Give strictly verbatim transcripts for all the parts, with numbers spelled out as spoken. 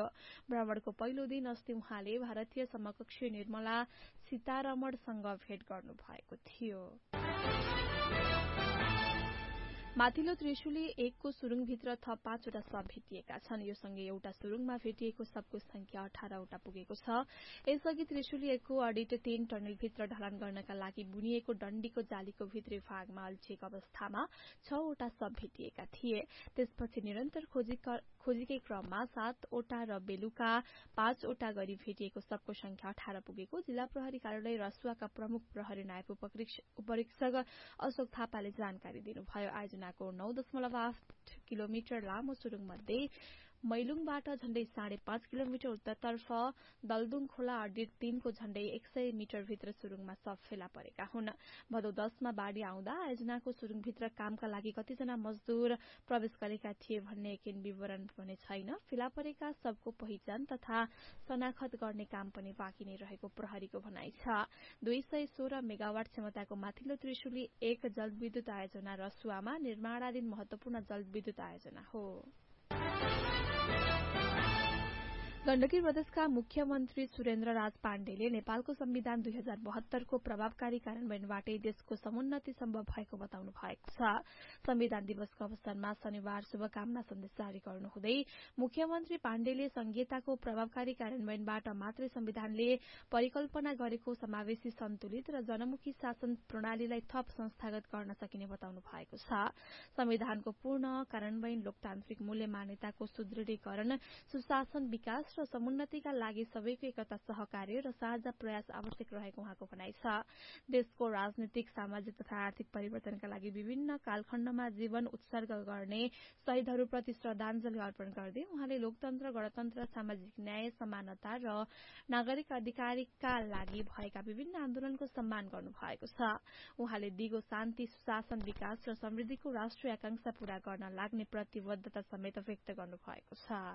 भ्रमणको पहिलो दिन अस्ति उहाँले भारतीय समकक्षी निर्मला सीतारमणसँग भेट गर्नु भएको थियो। माथिल्लो त्रिशुली एकको सुरुङभित्र थप पाँचवटा शव भेटिएका छन्। यो सँगै एउटा सुरुङमा भेटिएको शवको संख्या अठारवटा पुगेको छ। यसअघि त्रिशुली एकको अडिट तीन टनलभित्र ढलान गर्नका लागि बुनिएको डण्डीको जालीको भित्री भागमा अल्झिएको अवस्थामा छवटा शव भेटिएका थिए। त्यसपछि निरन्तर खोजी खोजीकै क्रममा सातवटा र बेलुका पाँचवटा गरी भेटिएको शवको संख्या अठार पुगेको जिल्ला प्रहरी कार्यालय रसुवाका प्रमुख प्रहरी नायब उपरीक्षक अशोक थापाले जानकारी दिनुभयो। आयोजनाको नौ दशमलव आठ किलोमिटर लामो सुरुङ मध्ये मैलुङबाट झण्डै साढे पाँच किलोमिटर उत्तरतर्फ दलदुङ खोला अडिट तीनको झण्डै एक सय मिटर भित्र सुरुङमा शव फेला परेका हुन्। भदौ दशमा बाढ़ी आउँदा आयोजनाको सुरुङभित्र कामका लागि कतिजना मजदूर प्रवेश गरेका थिए भन्ने एकिन विवरण भने छैन। फेला परेका शवको पहिचान तथा शनाखत गर्ने काम पनि बाँकी नै रहेको प्रहरीको भनाइ छ। दुई सय सोह्र मेगावाट क्षमताको माथिल्लो त्रिशुली एक जलविद्युत आयोजना रसुवामा निर्माणाधीन महत्वपूर्ण जलविद्युत आयोजना हो। गण्डकी प्रदेशका मुख्यमन्त्री सुरेन्द्र राज पाण्डेले नेपालको संविधान दुई हजार बहत्तरको प्रभावकारी कार्यान्वयनबाटै देशको समुन्नति सम्भव भएको बताउनु भएको छ। संविधान दिवसको अवसरमा शनिबार शुभकामना सन्देश जारी गर्नुहुँदै मुख्यमन्त्री पाण्डेले संघीयताको प्रभावकारी कार्यान्वयनबाट मात्रै संविधानले परिकल्पना गरेको समावेशी सन्तुलित र जनमुखी शासन प्रणालीलाई थप संस्थागत गर्न सकिने बताउनु भएको छ। संविधानको पूर्ण कार्यान्वयन लोकतान्त्रिक मूल्य मान्यताको सुदृढीकरण सुशासन विकास र समुन्नतिका लागि सबैको एकता सहकार्य र साझा प्रयास आवश्यक रहेको उहाँको भनाइ छ। देशको राजनीतिक सामाजिक तथा आर्थिक परिवर्तनका लागि विभिन्न कालखण्डमा जीवन उत्सर्ग गर्ने शहीदहरूप्रति श्रद्धाञ्जली अर्पण गर्दै उहाँले लोकतन्त्र गणतन्त्र सामाजिक न्याय समानता र नागरिक अधिकारका लागि भएका विभिन्न आन्दोलनको सम्मान गर्नु भएको छ। उहाँले दिगो शान्ति सुशासन विकास र समृद्धिको राष्ट्रिय आकांक्षा पूरा गर्न लाग्ने प्रतिबद्धता समेत व्यक्त गर्नु भएको छ।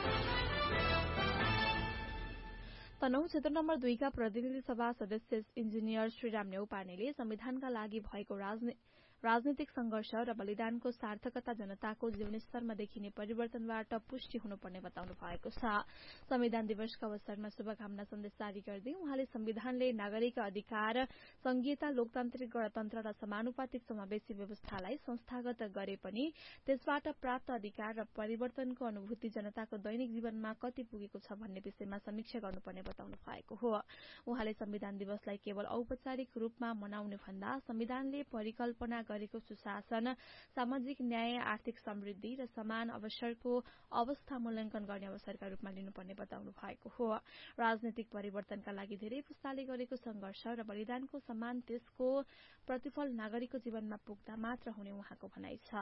तनहुँ क्षेत्र नम्बर दुईका प्रतिनिधि सभा सदस्य इन्जिनियर श्रीराम नेउपानेले संविधानका लागि भएको राजनीतिक संघर्ष र बलिदानको सार्थकता जनताको जीवनस्तरमा देखिने परिवर्तनबाट पुष्टि हुनुपर्ने बताउनु भएको छ। संविधान दिवसको अवसरमा शुभकामना सन्देश जारी गर्दै उहाँले संविधानले नागरिक अधिकार संघीयता लोकतान्त्रिक गणतन्त्र र समानुपातिक समावेशी व्यवस्थालाई संस्थागत गरे पनि त्यसबाट प्राप्त अधिकार र परिवर्तनको अनुभूति जनताको दैनिक जीवनमा कति पुगेको छ भन्ने विषयमा समीक्षा गर्नुपर्ने बताउनु भएको हो। उहाँले संविधान दिवसलाई केवल औपचारिक रूपमा मनाउने भन्दा संविधानले परिकल्पना गरेको सुशासन सामाजिक न्याय आर्थिक समृद्धि र समान अवसरको अवस्था मूल्याङ्कन गर्ने अवसरका रूपमा लिनुपर्ने बताउनु भएको हो। राजनीतिक परिवर्तनका लागि धेरै पुस्ताले गरेको संघर्ष र बलिदानको समान त्यसको प्रतिफल नागरिकको जीवनमा पुग्दा मात्र हुने उहाँको भनाइ छ।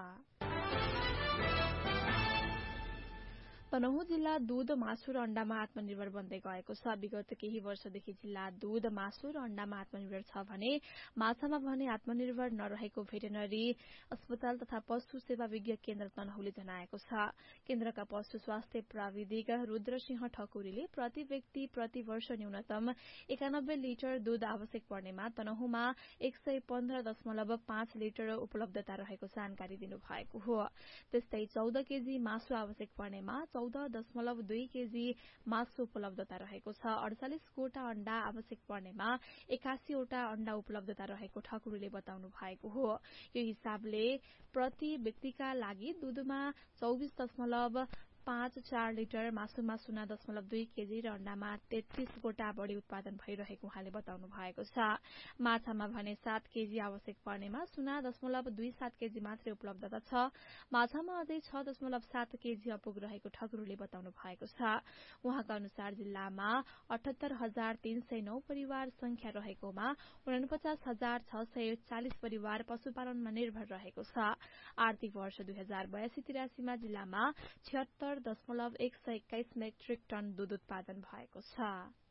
तनहुँ जिल्ला दूध मासु र अण्डामा आत्मनिर्भर बन्दै गएको छ। विगत केही वर्षदेखि जिल्ला दूध मासु र अण्डामा आत्मनिर्भर छ भने माछामा भने आत्मनिर्भर नरहेको भेटेनरी अस्पताल तथा पशु सेवा विज्ञ केन्द्र तनहुँले जनाएको छ। केन्द्रका पशु स्वास्थ्य प्राविधिक रुद्रसिंह ठकुरीले प्रति व्यक्ति प्रति वर्ष न्यूनतम एकानब्बे लिटर दूध आवश्यक पर्नेमा तनहुँमा एक सय पन्ध्र दशमलव पाँच लिटर उपलब्धता रहेको जानकारी दिनुभएको हो। त्यस्तै चौध केजी मासु आवश्यक पर्नेमा चौध दशमलव दुई केजी मासु उपलब्धता रहेको छ। अडचालिस गोटा अण्डा आवश्यक पर्नेमा एकासीवटा अण्डा उपलब्धता रहेको ठकुरीले बताउनु भएको हो। यो हिसाबले प्रति व्यक्तिका लागि दूधमा चौबिस दशमलव पाँच चार लिटर मासुमा शून्य दशमलव दुई केजी र अण्डामा तेत्तीस गोटा बढ़ी उत्पादन भइरहेको उहाँले बताउनु भएको छ। माछामा भने सात केजी आवश्यक पर्नेमा शून्य दशमलव दुई सात केजी मात्रै उपलब्धता छ। माछामा अझै छ दशमलव सात केजी अपुग रहेको ठकुरीले बताउनु भएको छ। उहाँका अनुसार जिल्लामा अठहत्तर हजार तीन सय नौ परिवार संख्या रहेकोमा उनपचास हजार छ सय चालिस परिवार पशुपालनमा निर्भर रहेको छ। आर्थिक वर्ष दुई हजार बयासी तिरासीमा जिल्लामा छिहत्तर दशमलव एक सय एक्काइस मेट्रिक टन दूध उत्पादन भएको छ।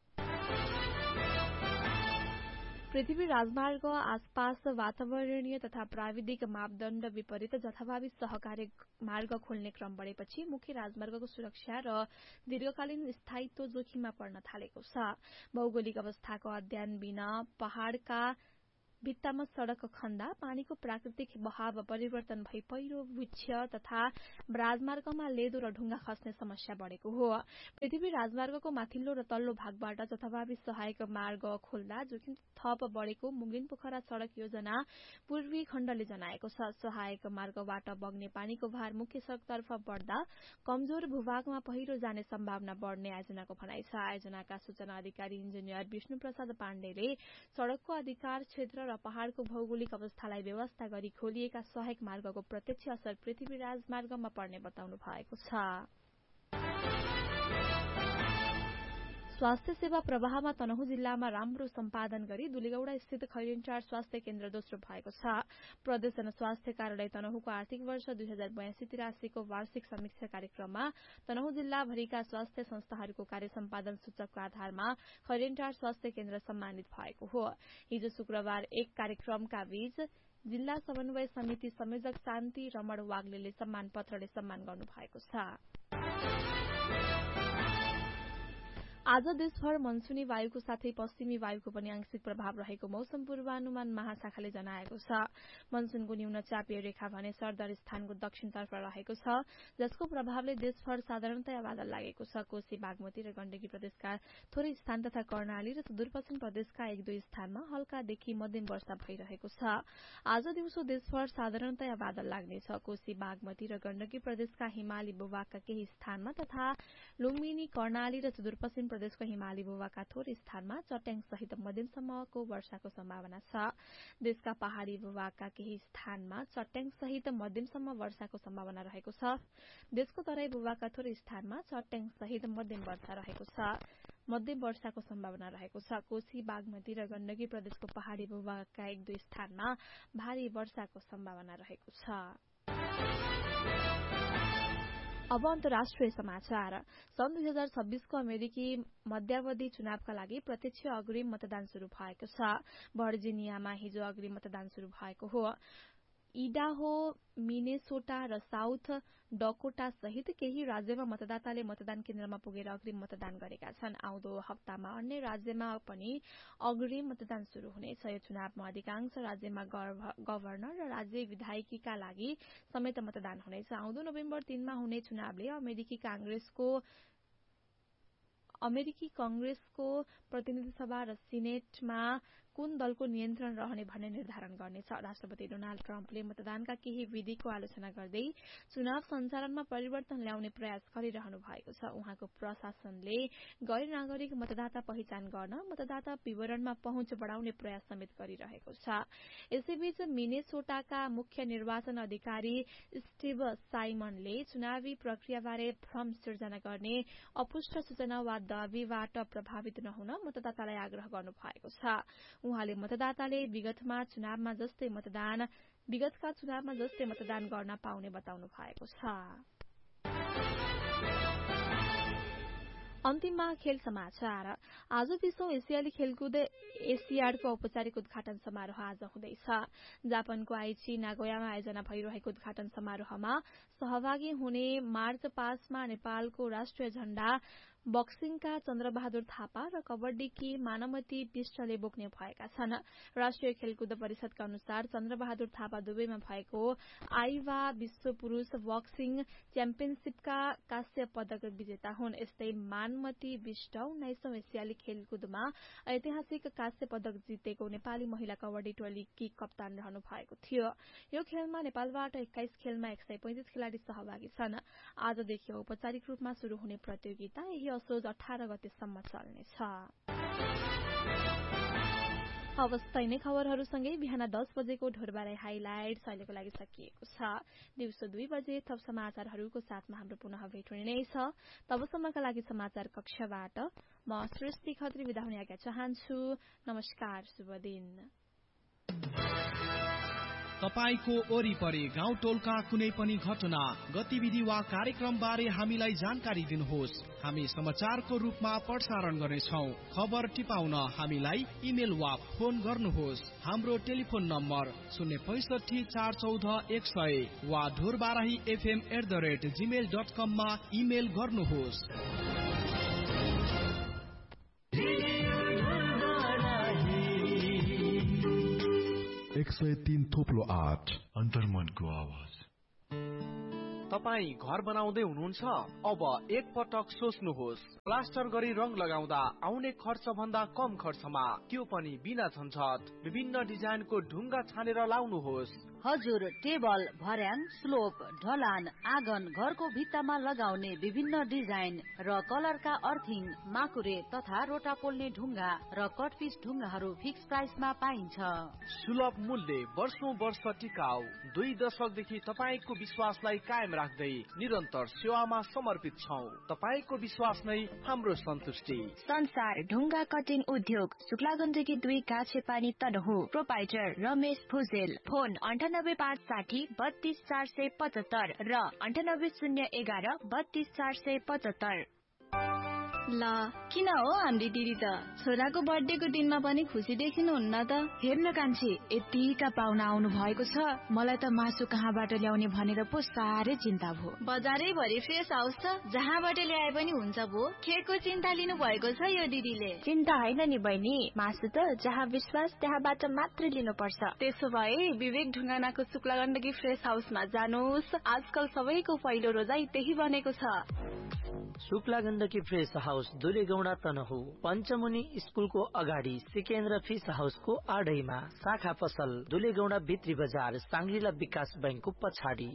पृथ्वी राजमार्ग आसपास वातावरणीय तथा प्राविधिक मापदण्ड विपरीत जथाभावी सहकारी मार्ग खोल्ने क्रम बढ़ेपछि मुख्य राजमार्गको सुरक्षा र दीर्घकालीन स्थायित्व जोखिममा पर्न थालेको छ। भौगोलिक अवस्थाको अध्ययन बिना पहाड़का भित्तामा सड़क खन्दा पानीको प्राकृतिक बहाव परिवर्तन भई पहिरो वृक्ष तथा राजमार्गमा लेदो र ढुङ्गा खस्ने समस्या बढ़ेको हो। पृथ्वी राजमार्गको माथिल्लो र तल्लो भागबाट जथाभावी सहायक मार्ग खोल्दा जोखिम थप बढ़ेको मुगलिन पोखरा सड़क योजना पूर्वी खण्डले जनाएको छ। सहायक मार्गबाट बग्ने पानीको भार मुख्य सड़कतर्फ बढ़दा कमजोर भूभागमा पहिरो जाने सम्भावना बढ़ने आयोजनाको भनाइ छ। आयोजनाका सूचना अधिकारी इन्जिनियर विष्णु प्रसाद पाण्डेले सड़कको अधिकार क्षेत्र र पहाड़को भौगोलिक अवस्थालाई व्यवस्था गरी खोलिएका सहायक मार्गको प्रत्यक्ष असर पृथ्वी राजमार्गमा पर्ने बताउनु भएको छ। स्वास्थ्य सेवा प्रवाहमा तनहुँ जिल्लामा राम्रो सम्पादन गरी दुलीगौड़ा स्थित खैरेन्टार स्वास्थ्य केन्द्र दोस्रो भएको छ। प्रदेश जनस्वास्थ्य कार्यालय तनहुँको आर्थिक वर्ष दुई हजार बयासी तिरासीको वार्षिक समीक्षा कार्यक्रममा तनहुँ जिल्लाभरिका स्वास्थ्य संस्थाहरूको कार्य सम्पादन सूचकको आधारमा खैरेन्टार स्वास्थ्य केन्द्र सम्मानित भएको हो। हिजो शुक्रबार एक कार्यक्रमका बीच जिल्ला समन्वय समिति संयोजक शान्ति रमण वाग्लेले सम्मान पत्रले सम्मान गर्नु भएको छ। आज देशभर मनसूनी वायुको साथै पश्चिमी वायुको पनि आंशिक प्रभाव रहेको मौसम पूर्वानुमान महाशाखाले जनाएको छ। मनसूनको न्यून चापीय रेखा भने सरदर स्थानको दक्षिणतर्फ रहेको छ, जसको प्रभावले देशभर साधारणतया बादल लागेको छ। कोशी बागमती र गण्डकी प्रदेशका थोरै स्थान तथा कर्णाली र सुदूरपश्चिम प्रदेशका एक दुई स्थानमा हल्कादेखि मध्यम वर्षा भइरहेको छ। आज दिउँसो देशभर साधारणतया बादल लाग्नेछ। कोशी बागमती र गण्डकी प्रदेशका हिमाली भूभागका केही स्थानमा तथा लुम्बिनी कर्णाली र सुदूरपश्चिम प्रदेशको हिमाली भूभागका थोरै स्थानमा चट्याङ सहित मध्यमसम्मको वर्षाको सम्भावना छ। देशका पहाड़ी भूभागका केही स्थानमा चट्याङ सहित मध्यमसम्म वर्षाको सम्भावना रहेको छ। देशको तराई भूभागका थोरै स्थानमा चट्याङ सहित मध्यम वर्षा रहेको छ मध्यम वर्षाको सम्भावना रहेको छ। कोशी बागमती र गण्डकी प्रदेशको पहाड़ी भूभागका एक दुई स्थानमा भारी वर्षाको सम्भावना रहेको छ। अब अन्तर्राष्ट्रिय समाचार। सन् दुई हजार छब्बीसको अमेरिकी मध्यावधि चुनावका लागि प्रत्यक्ष अग्रिम मतदान शुरू भएको छ। भर्जिनियामा हिजो अग्रिम मतदान शुरू भएको हो। इडाहो, मिनेसोटा र साउथ डकोटा सहित केही राज्यमा मतदाताले मतदान केन्द्रमा पुगेर अग्रिम मतदान गरेका छन्। आउँदो हप्तामा अन्य राज्यमा पनि अग्रिम मतदान शुरू हुनेछ। यो चुनावमा अधिकांश राज्यमा गभर्नर र राज्य विधायकीका लागि समेत मतदान हुनेछ। आउँदो नोभेम्बर तीनमा हुने चुनावले अमेरिकी कांग्रेसको अमेरिकी कंग्रेसको प्रतिनिधि सभा र सिनेटमा कुन दलको नियन्त्रण रहने भन्ने निर्धारण गर्नेछ। राष्ट्रपति डोनाल्ड ट्रम्पले मतदानका केही विधिको आलोचना गर्दै चुनाव सञ्चालनमा परिवर्तन ल्याउने प्रयास गरिरहनु भएको छ। उहाँको प्रशासनले गैर नागरिक मतदाता पहिचान गर्न मतदाता विवरणमा पहुँच बढ़ाउने प्रयास समेत गरिरहेको छ। यसैबीच मिनेसोटाका मुख्य निर्वाचन अधिकारी स्टिभ साइमनले चुनावी प्रक्रियाबारे भ्रम सिर्जना गर्ने अपुष्ट सूचना वा दावीबाट प्रभावित नहुन मतदातालाई आग्रह गर्नु भएको छ। उहाँले मतदाताले विगतमा चुनावमा जस्तै मतदान विगतका चुनावमा जस्तै मतदान गर्न पाउने बताउनु भएको छ। अन्तिममा खेल समाचार। आज बीसौं एसियाली खेलकुद एसियाडको औपचारिक उद्घाटन समारोह आज हुँदैछ। जापानको आइची नागोयामा आयोजना भइरहेको उद्घाटन समारोहमा सहभागी हुने मार्च पासमा नेपालको राष्ट्रिय झण्डा बक्सिङका चन्द्रबहादुर थापा र कबड्डीकी मानमती विष्टले बोक्ने भएका छन्। राष्ट्रिय खेलकुद परिषदका अनुसार चन्द्रबहादुर थापा दुवैमा भएको आइवा विश्व पुरूष बक्सिङ च्याम्पियनशीपका कांस्य पदक विजेता हुन्। यस्तै मानमती विष्ट उन्नाइसौं एसियाली खेलकुदमा ऐतिहासिक कांस्य पदक जितेको नेपाली महिला कबड्डी टोलीकी कप्तान रहनु भएको थियो। यो खेलमा नेपालबाट एक्काइस खेलमा एक सय पैंतिस खेलाड़ी सहभागी छन्। आजदेखि औपचारिक रूपमा शुरू हुने प्रतियोगिता यही असोज अठार गतेसम्म चल्नेछ। अवस्था नै खबरहरूसँगै बिहान दस बजेको ढोरबाराई हाइलाइट्स अहिलेको लागि सकिएको छ। दिउँसो दुई बजे थप समाचारहरूको साथमा हाम्रो पुनः भेट हुने नै छ। तबसम्मका लागि समाचार कक्षबाट म सृष्टि खत्री बिदा हुने आज्ञा चाहन्छु। नमस्कार, शुभ दिन। तपाईको वरिपरि गाउँ टोलका कुनै पनि घटना, गतिविधि वा कार्यक्रम बारे हामीलाई जानकारी दिनुहोस्। हामी समाचारको रूपमा प्रसारण गर्नेछौं। खबर टिपाउन हामीलाई इमेल वा फोन गर्नुहोस्। हाम्रो टेलिफोन नम्बर शून्य पैसठी चार चौध एक सय वा Dhorbarahi FM at the rate Gmail dot कममा इमेल गर्नुहोस्। एक सय तीन थोप्लो आठ अन्तर्मनको आवाज। तपाईँ घर बनाउँदै हुनुहुन्छ? अब एक पटक सोच्नुहोस्, प्लास्टर गरी रङ लगाउँदा आउने खर्च भन्दा कम खर्चमा, त्यो पनि बिना झन्झट। विभिन्न डिजाइनको ढुङ्गा छानेर लाउनुहोस्। हजुर, टेबल, भर्याङ, स्लोप, ढलान, आँगन, घरको भित्तामा लगाउने विभिन्न डिजाइन र कलरका अर्थिङ, माकुरे तथा रोटा पोल्ने ढुङ्गा र कटपिस ढुङ्गाहरू फिक्स प्राइसमा पाइन्छ। सुलभ मूल्य, वर्षौं वर्ष टिकाउ। दुई दशकदेखि तपाईँको विश्वासलाई कायम राख्दै निरन्तर सेवामा समर्पित छौं। तपाईँको विश्वास नै हाम्रो सन्तुष्टि। संसार ढुङ्गा कटिङ उद्योग, शुक्लागण्डकी दुई काछे पानी तनहु। प्रोपाइटर रमेश भुजेल। फोन अन्ठानब्बे पाँच साठी बत्तीस चार सय पचहत्तर र अन्ठानब्बे शून्य एघार बत्तीस चार सय पचहत्तर। ल किन हो हाम्री दिदी त छोराको बर्थडेको दिनमा पनि खुसी देखिनुहुन्न त? हेर्न कान्छी, यतिका पाहुना आउनु भएको छ, मलाई त मासु कहाँबाट ल्याउने भनेर पो साह्रै चिन्ता भयो। बजारै भरि फ्रेस हाउस त, जहाँबाट ल्याए पनि हुन्छ भो। केको चिन्ता लिनु भएको छ यो दिदीले? चिन्ता होइन नि बहिनी, मासु त जहाँ विश्वास त्यहाँबाट मात्र लिनुपर्छ। त्यसो भए विवेक ढुङ्गानाको शुक्लागण्डकी फ्रेस हाउसमा जानुहोस्। आजकल सबैको पहिलो रोजाइ त्यही बनेको छ। शुक्लागण्डकी फ्रेस हाउस दुलेगौडा तनहु, पञ्चमुनि स्कुलको अगाडि सिकेन्द्र फिस हाउसको आडैमा, शाखा पसल दुलेगौडा भित्री बजार, साङ्ग्रिला विकास बैंकको पछाडि।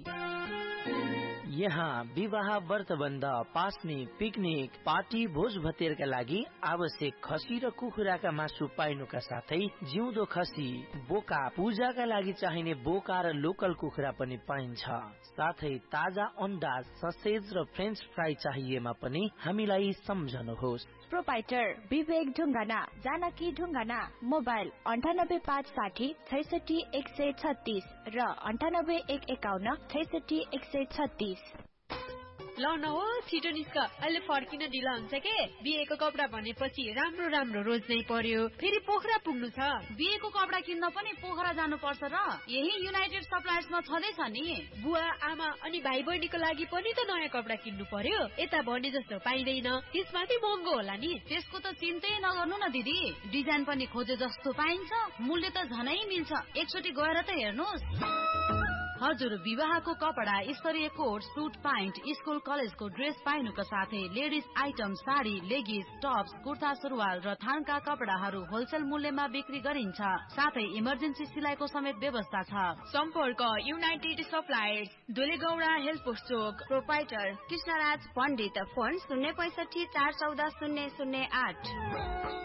यहाँ विवाह, व्रतबन्ध, पास्नी, पिकनिक, पार्टी, भोज भतेरका लागि आवश्यक खसी र कुखुराका मासु पाइनुका साथै जिउँदो खसी, बोका, पूजाका लागि चाहिने बोका र लोकल कुखुरा पनि पाइन्छ। साथै ताजा अन्डा, ससेज र फ्रेन्च फ्राई चाहिएमा पनि हामीलाई सम्झनुहोस्। प्रोपाइटर विवेक ढुङ्गाना, जानकी ढुङ्गाना। मोबाइल अन्ठानब्बे पाँच साठी छैसठी एक सय छत्तीस र अन्ठानब्बे एक एकाउन्न छैसठी एक सय छत्तीस। ल न हो, छिटो निस्क, अहिले फर्किन ढिला हुन्छ के। बिहेको कपडा भनेपछि राम्रो राम्रो रोज्नै पर्यो, फेरि पोखरा पुग्नु छ। बिहेको कपडा किन्न पनि पोखरा जानु पर्छ र? यही युनाइटेड सप्लायर्समा छँदैछ नि। बुवा, आमा अनि भाइ बहिनीको लागि पनि त नयाँ कपडा किन्नु पर्यो। यता भने जस्तो पाइँदैन, त्यसमाथि महँगो होला नि। त्यसको त चिन्तै नगर्नु न दिदी, डिजाइन पनि खोजे जस्तो पाइन्छ, मूल्य त झनै मिल्छ। एकचोटि गएर त हेर्नुहोस्। हजुर, विवाहको कपडा, स्तरीय कोट, सुट, प्यान्ट, स्कुल कलेजको ड्रेस पाइनुका साथै ladies item, sari, लेगिज, Tops, kurta सुरुवाल र थानका कपडाहरू होलसेल मूल्यमा बिक्री गरिन्छ। साथै इमर्जेन्सी सिलाइको समेत व्यवस्था छ। सम्पर्क युनाइटेड सप्लायर्स, दुलेगौडा हेल्थ पोस्ट चोक। प्रोपाइटर कृष्णराज पण्डित। फोन शून्य पैसठी चार चौध शून्य शून्य आठ।